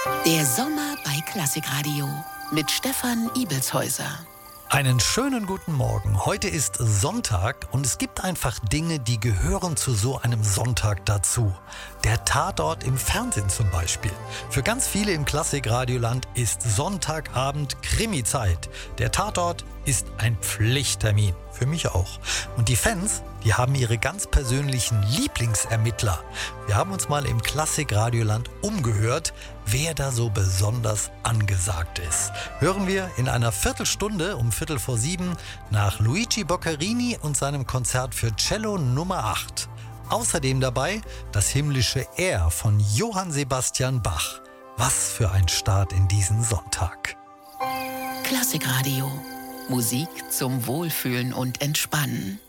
Der Sommer bei Klassikradio mit Stefan Ibelshäuser. Einen schönen guten Morgen. Heute ist Sonntag und es gibt einfach Dinge, die gehören zu so einem Sonntag dazu. Der Tatort im Fernsehen zum Beispiel. Für ganz viele im Klassikradioland ist Sonntagabend Krimi-Zeit. Der Tatort ist ein Pflichttermin. Für mich auch. Und die Fans, die haben ihre ganz persönlichen Lieblingsermittler. Wir haben uns mal im Klassikradioland umgehört, wer da so besonders angesagt ist. Hören wir in einer Viertelstunde um 6:45 nach Luigi Boccherini und seinem Konzert für Cello Nummer 8. Außerdem dabei das himmlische Er von Johann Sebastian Bach. Was für ein Start in diesen Sonntag. Klassikradio. Musik zum Wohlfühlen und Entspannen.